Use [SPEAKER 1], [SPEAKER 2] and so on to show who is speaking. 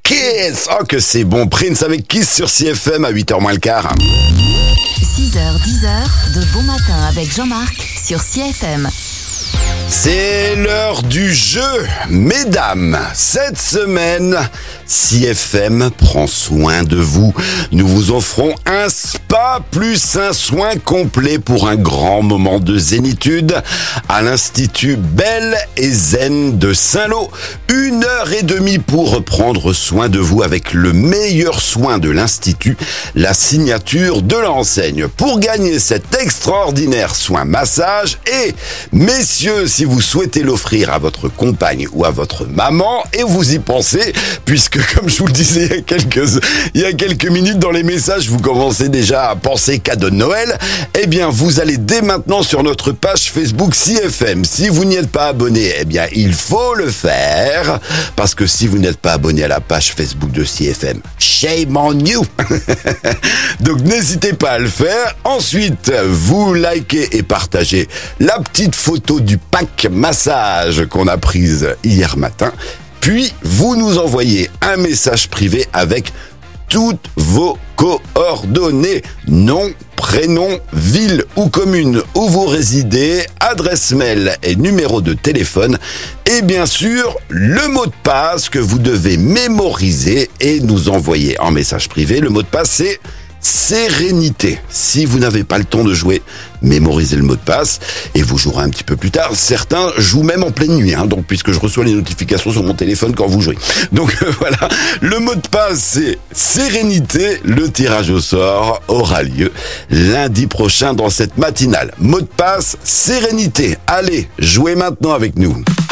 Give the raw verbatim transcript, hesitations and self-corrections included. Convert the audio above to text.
[SPEAKER 1] Kiss. Oh que c'est bon, Prince avec Kiss sur C F M à huit heures moins le quart.
[SPEAKER 2] six heures, dix heures, de bon matin avec Jean-Marc sur C F M.
[SPEAKER 1] C'est l'heure du jeu, mesdames. Cette semaine, C F M prend soin de vous. Nous vous offrons un spa plus un soin complet pour un grand moment de zénitude à l'Institut Belle et Zen de Saint-Lô. Une heure et demie pour prendre soin de vous avec le meilleur soin de l'Institut, la signature de l'enseigne. Pour gagner cet extraordinaire soin massage et, messieurs, si vous souhaitez l'offrir à votre compagne ou à votre maman, et vous y pensez, puisque comme je vous le disais il y a quelques, il y a quelques minutes dans les messages, vous commencez déjà à penser cadeau de Noël, eh bien vous allez dès maintenant sur notre page Facebook C F M. Si vous n'y êtes pas abonné, eh bien il faut le faire, parce que si vous n'êtes pas abonné à la page Facebook de C F M, shame on you. Donc n'hésitez pas à le faire. Ensuite, vous likez et partagez la petite photo du pack massage qu'on a prise hier matin. Puis, vous nous envoyez un message privé avec toutes vos coordonnées, nom, prénom, ville ou commune où vous résidez, adresse mail et numéro de téléphone. Et bien sûr, le mot de passe que vous devez mémoriser et nous envoyer en message privé. Le mot de passe, c'est sérénité. Si vous n'avez pas le temps de jouer, mémorisez le mot de passe et vous jouerez un petit peu plus tard. Certains jouent même en pleine nuit, hein, donc puisque je reçois les notifications sur mon téléphone quand vous jouez. Donc euh, voilà, le mot de passe c'est sérénité. Le tirage au sort aura lieu lundi prochain dans cette matinale. Mot de passe sérénité. Allez, jouez maintenant avec nous.